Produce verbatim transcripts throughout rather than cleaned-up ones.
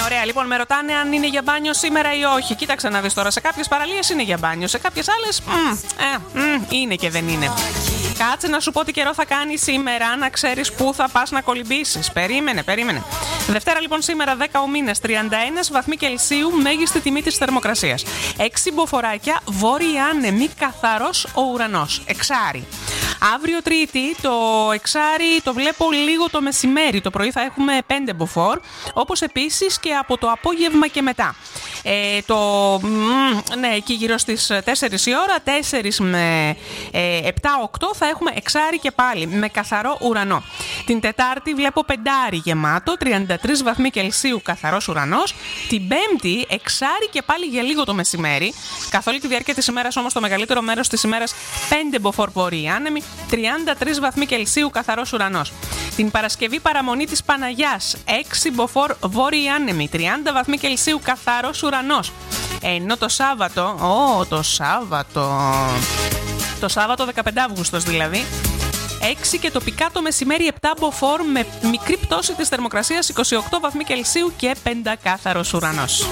ωραία. Λοιπόν, με ρωτάνε αν είναι για μπάνιο σήμερα ή όχι. Κοίταξε να δεις τώρα. Σε κάποιες παραλίες είναι για μπάνιο. Σε κάποιες άλλες μ, ε, μ, είναι και δεν είναι. Κάτσε να σου πω τι καιρό θα κάνει σήμερα, να ξέρεις πού θα πας να κολυμπήσεις. Περίμενε, περίμενε. Δευτέρα λοιπόν σήμερα δέκα ο μήνας, τριάντα ένα βαθμοί Κελσίου, μέγιστη τιμή της θερμοκρασίας. έξι μποφοράκια, βόρεια άνεμη, καθαρός ο ουρανός. Εξάρι. Αύριο Τρίτη το εξάρι το βλέπω λίγο το μεσημέρι. Το πρωί θα έχουμε πέντε μποφόρ, όπως επίσης και από το απόγευμα και μετά. Ε, το, ναι, εκεί γύρω στις τέσσερις η ώρα, τέσσερις με ε, επτά οκτώ θα έχουμε εξάρι και πάλι, με καθαρό ουρανό. Την Τετάρτη βλέπω πεντάρι γεμάτο, τριάντα τρεις βαθμοί Κελσίου, καθαρός ουρανός. Την Πέμπτη εξάρι και πάλι για λίγο το μεσημέρι. Καθ' όλη τη διάρκεια της ημέρας όμως το μεγαλύτερο μέρος της ημέρας πέντε μποφόρ βόρειοι άνεμοι, τριάντα τρεις βαθμοί Κελσίου, καθαρός ουρανός. Την Παρασκευή παραμονή της Παναγιάς, έξι μποφόρ βόρειοι άνεμοι, τριάντα βαθμοί Κελσίου, καθαρός ουρανός. Ενώ το Σάββατο, ω, το Σάββατο, το Σάββατο δεκαπέντε Αυγούστος δηλαδή, έξι και τοπικά το μεσημέρι επτά μποφόρ με μικρή πτώση της θερμοκρασίας, είκοσι οκτώ βαθμοί Κελσίου και πεντακάθαρος ουρανός.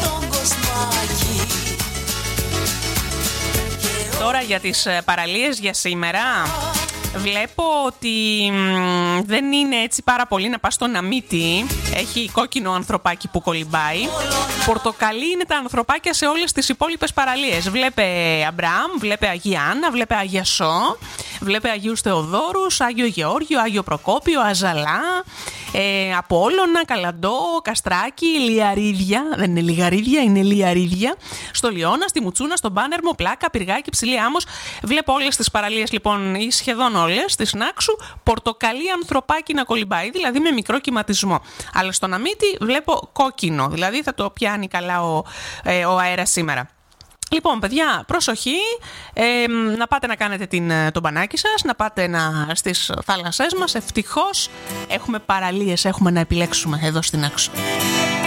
Τώρα για τις παραλίες για σήμερα. Βλέπω ότι μ, δεν είναι έτσι πάρα πολύ να πας στο Ναμίτι. Έχει κόκκινο ανθρωπάκι που κολυμπάει. Πορτοκαλί είναι τα ανθρωπάκια σε όλες τις υπόλοιπες παραλίες. Βλέπε Αμπραάμ, βλέπε Αγία Άννα, βλέπε Αγία Σό, βλέπε Αγίους Θεοδόρους, Άγιο Γεώργιο, Άγιο Προκόπιο, Αζαλά, ε, Απόλλωνα, Καλαντό, Καστράκι, Λιαρίδια. Δεν είναι Λιγαρίδια, είναι Λιαρίδια. Στο Λιώνα, στη Μουτσούνα, στον Πάνερμο, Πλάκα, Πυργάκι, Ψηλή Άμμος. Βλέπω όλες τις παραλίες λοιπόν, ή σχεδόν όλες, της Νάξου, πορτοκαλί ανθρωπάκι να κολυμπάει, δηλαδή με μικρό κυματισμό. Αλλά στο Ναμίτι βλέπω κόκκινο, δηλαδή θα το πιάνει καλά ο, ε, ο αέρας σήμερα. Λοιπόν, παιδιά, προσοχή, ε, να πάτε να κάνετε την, το μπανάκι σας, να πάτε να, στις θάλασσές μας. Ευτυχώς έχουμε παραλίες, έχουμε να επιλέξουμε εδώ στην Νάξο.